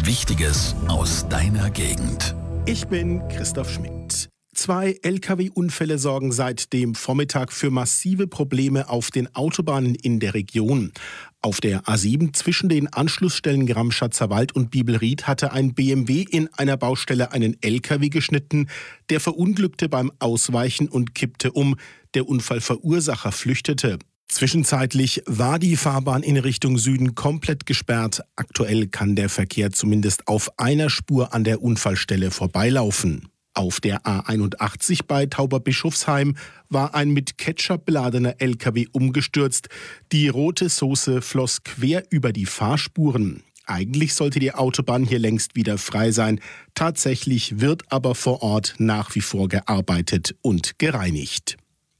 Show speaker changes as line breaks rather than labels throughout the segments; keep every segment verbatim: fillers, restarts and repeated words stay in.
Wichtiges aus deiner Gegend.
Ich bin Christoph Schmidt. Zwei L K W-Unfälle sorgen seit dem Vormittag für massive Probleme auf den Autobahnen in der Region. Auf der A sieben zwischen den Anschlussstellen Gramschatzer Wald und Bibelried hatte ein B M W in einer Baustelle einen L K W geschnitten. Der verunglückte beim Ausweichen und kippte um. Der Unfallverursacher flüchtete. Zwischenzeitlich war die Fahrbahn in Richtung Süden komplett gesperrt. Aktuell kann der Verkehr zumindest auf einer Spur an der Unfallstelle vorbeilaufen. Auf der A einundachtzig bei Tauberbischofsheim war ein mit Ketchup beladener L K W umgestürzt. Die rote Soße floss quer über die Fahrspuren. Eigentlich sollte die Autobahn hier längst wieder frei sein. Tatsächlich wird aber vor Ort nach wie vor gearbeitet und gereinigt.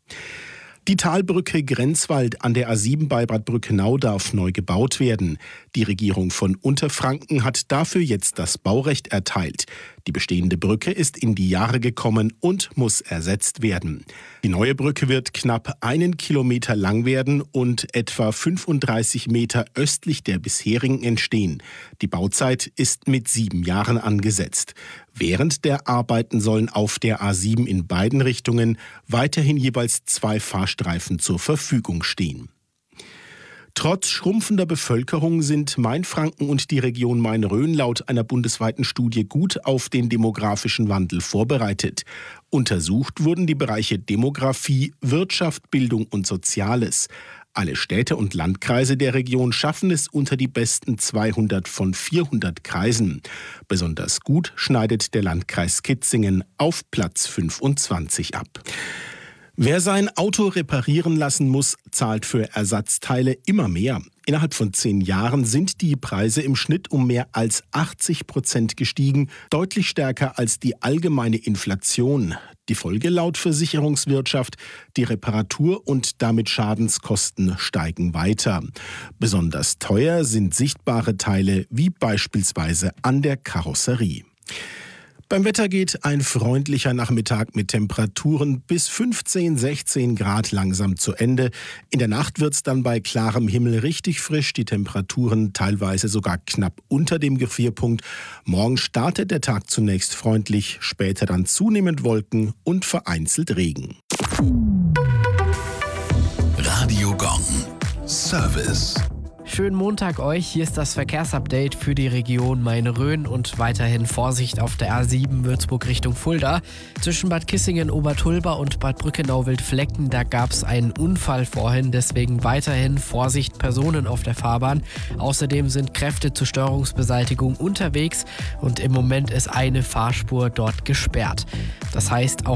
Die Talbrücke Grenzwald an der A sieben bei Bad Brückenau darf neu gebaut werden. Die Regierung von Unterfranken hat dafür jetzt das Baurecht erteilt. Die bestehende Brücke ist in die Jahre gekommen und muss ersetzt werden. Die neue Brücke wird knapp einen Kilometer lang werden und etwa fünfunddreißig Meter östlich der bisherigen entstehen. Die Bauzeit ist mit sieben Jahren angesetzt. Während der Arbeiten sollen auf der A sieben in beiden Richtungen weiterhin jeweils zwei Fahrstreifen zur Verfügung stehen. Trotz schrumpfender Bevölkerung sind Mainfranken und die Region Main-Rhön laut einer bundesweiten Studie gut auf den demografischen Wandel vorbereitet. Untersucht wurden die Bereiche Demografie, Wirtschaft, Bildung und Soziales. Alle Städte und Landkreise der Region schaffen es unter die besten zweihundert von vierhundert Kreisen. Besonders gut schneidet der Landkreis Kitzingen auf Platz fünfundzwanzig ab. Wer sein Auto reparieren lassen muss, zahlt für Ersatzteile immer mehr. Innerhalb von zehn Jahren sind die Preise im Schnitt um mehr als achtzig Prozent gestiegen, deutlich stärker als die allgemeine Inflation. Die Folge laut Versicherungswirtschaft: die Reparatur- und damit Schadenskosten steigen weiter. Besonders teuer sind sichtbare Teile wie beispielsweise an der Karosserie. Beim Wetter geht ein freundlicher Nachmittag mit Temperaturen bis fünfzehn, sechzehn Grad langsam zu Ende. In der Nacht wird es dann bei klarem Himmel richtig frisch, die Temperaturen teilweise sogar knapp unter dem Gefrierpunkt. Morgen startet der Tag zunächst freundlich, später dann zunehmend Wolken und vereinzelt Regen.
Radio Gong. Service.
Schönen Montag euch, hier ist das Verkehrsupdate für die Region Main-Rhön und weiterhin Vorsicht auf der A sieben Würzburg Richtung Fulda. Zwischen Bad Kissingen, Obertulba und Bad Brückenau-Wildflecken, da gab es einen Unfall vorhin, deswegen weiterhin Vorsicht, Personen auf der Fahrbahn. Außerdem sind Kräfte zur Störungsbeseitigung unterwegs und im Moment ist eine Fahrspur dort gesperrt. Das heißt, auch